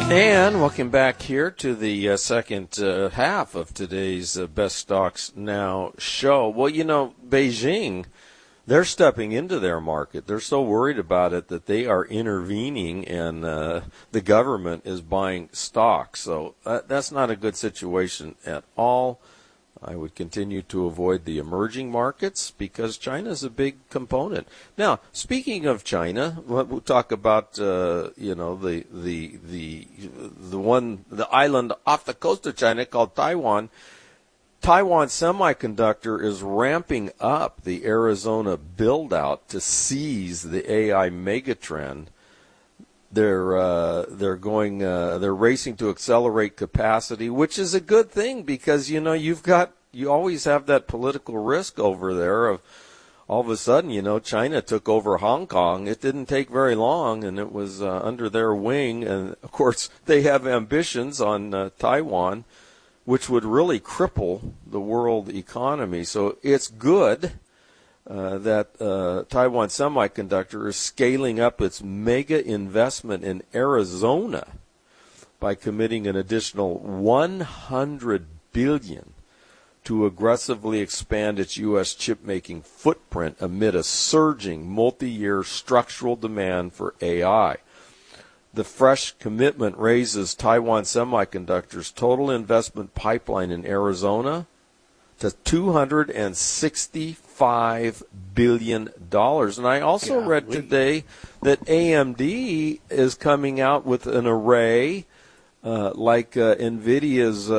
And welcome back here to the second half of today's Best Stocks Now show. Well, you know, Beijing, they're stepping into their market. They're so worried about it that they are intervening, and the government is buying stocks. So that's not a good situation at all. I would continue to avoid the emerging markets because China is a big component. Now, speaking of China, we'll talk about the island off the coast of China called Taiwan. Taiwan Semiconductor is ramping up the Arizona build-out to seize the AI megatrend. They're racing to accelerate capacity, which is a good thing because, you know, you always have that political risk over there of all of a sudden, you know, China took over Hong Kong. It didn't take very long, and it was under their wing. And, of course, they have ambitions on Taiwan, which would really cripple the world economy. So it's good that Taiwan Semiconductor is scaling up its mega investment in Arizona by committing an additional $100 billion to aggressively expand its U.S. chip-making footprint amid a surging multi-year structural demand for AI. The fresh commitment raises Taiwan Semiconductor's total investment pipeline in Arizona to $265 billion. And I also read today that AMD is coming out with an array like NVIDIA's